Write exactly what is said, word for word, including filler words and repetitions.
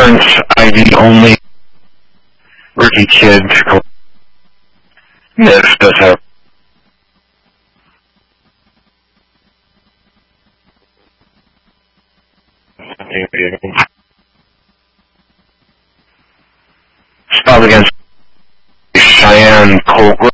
insurance I D only. Ricky Kid. This does have. Stop against Cheyenne Cobra.